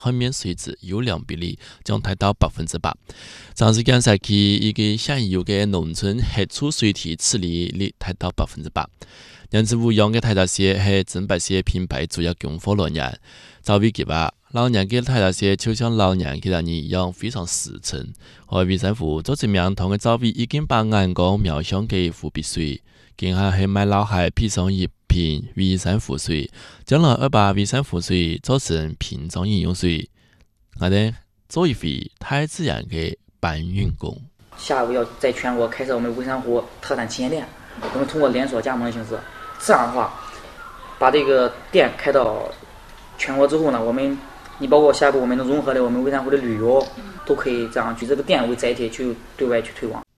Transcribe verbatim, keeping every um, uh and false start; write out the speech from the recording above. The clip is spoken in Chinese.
海面水质优良比例将达到百分之百。长时间下去，一个下游的农村黑储水体处理率达到百分之百。杨子湖养嘅大闸蟹係正白蟹品牌主要供貨來源。早為計劃，老年嘅大闸蟹就像老年嘅人一樣非常實誠。海衛生部做這名堂嘅早為已經把眼光瞄向嘅湖碧水，今下係買老海配上一瓶衛生湖水，將來要把衛生湖水做成瓶裝飲用水。我哋做一回太自然嘅搬運工。 下一步要在全國開設我們衛生湖特產體驗店，我們通過連鎖加盟的形式，這樣的話，把這個店開到全國之後呢，我們你包括下一步我們的融合的我們衛生湖的旅遊，都可以這樣舉這個店為載體去對外去推廣。